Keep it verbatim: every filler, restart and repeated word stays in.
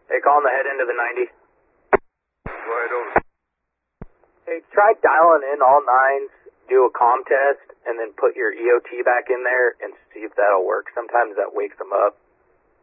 Hey, calling the head end of the ninety. Go ahead, over. Hey, try dialing in all nines, do a comm test, and then put your E O T back in there and see if that'll work. Sometimes that wakes them up.